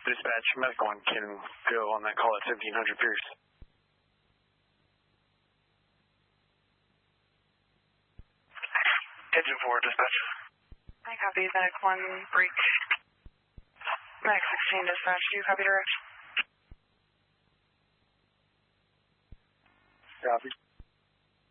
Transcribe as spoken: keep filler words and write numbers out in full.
Dispatch, medical one can go on that call at seventeen hundred Pierce. Engine four, dispatch. I copy, medic one, break. Medic sixteen, dispatch, do you copy direct? Copy.